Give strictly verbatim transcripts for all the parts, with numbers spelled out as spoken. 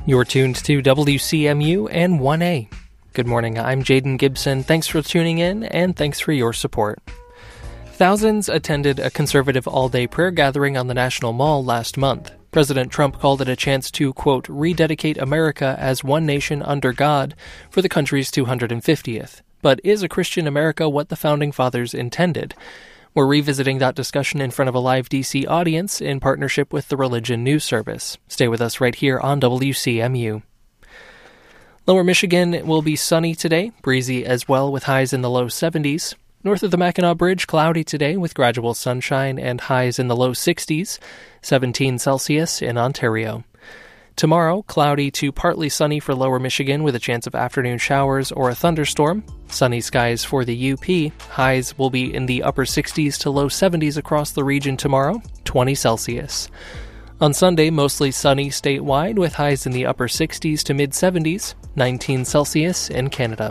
You're tuned to W C M U and one A. Good morning, I'm Jaden Gibson. Thanks for tuning in, and thanks for your support. Thousands attended a conservative all-day prayer gathering on the National Mall last month. President Trump called it a chance to, quote, rededicate America as one nation under God for the country's two hundred fiftieth. But is a Christian America what the Founding Fathers intended? We're revisiting that discussion in front of a live D C audience in partnership with the Religion News Service. Stay with us right here on W C M U. Lower Michigan will be sunny today, breezy as well with highs in the low seventies. North of the Mackinac Bridge, cloudy today with gradual sunshine and highs in the low sixties, seventeen Celsius in Ontario. Tomorrow, cloudy to partly sunny for Lower Michigan with a chance of afternoon showers or a thunderstorm. Sunny skies for the U P. Highs will be in the upper sixties to low seventies across the region tomorrow, twenty Celsius. On Sunday, mostly sunny statewide with highs in the upper sixties to mid-seventies, nineteen Celsius in Canada.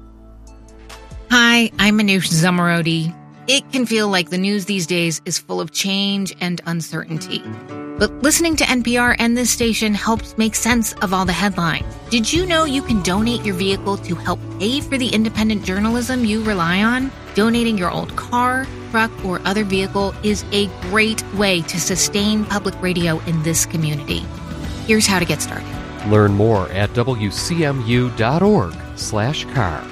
Hi, I'm Manoush Zamarodi. It can feel like the news these days is full of change and uncertainty. But listening to N P R and this station helps make sense of all the headlines. Did you know you can donate your vehicle to help pay for the independent journalism you rely on? Donating your old car, truck, or other vehicle is a great way to sustain public radio in this community. Here's how to get started. Learn more at wcmu.org slash car.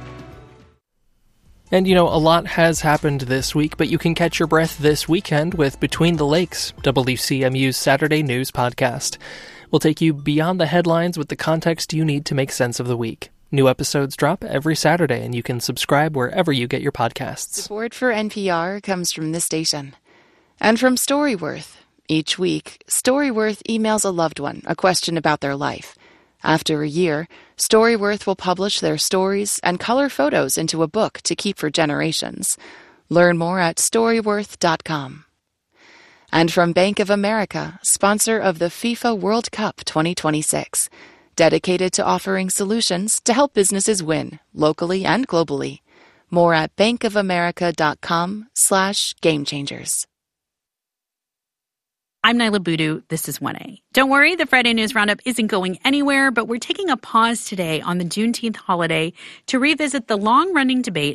And, you know, a lot has happened this week, but you can catch your breath this weekend with Between the Lakes, W C M U's Saturday news podcast. We'll take you beyond the headlines with the context you need to make sense of the week. New episodes drop every Saturday, and you can subscribe wherever you get your podcasts. Support for N P R comes from this station and from Storyworth. Each week, Storyworth emails a loved one a question about their life. After a year, Storyworth will publish their stories and color photos into a book to keep for generations. Learn more at storyworth dot com. And from Bank of America, sponsor of the FIFA World Cup twenty twenty-six, dedicated to offering solutions to help businesses win, locally and globally. More at bankofamerica.com slash game changers. I'm Nyla Boodoo. This is one A. Don't worry, the Friday News Roundup isn't going anywhere, but we're taking a pause today on the Juneteenth holiday to revisit the long-running debate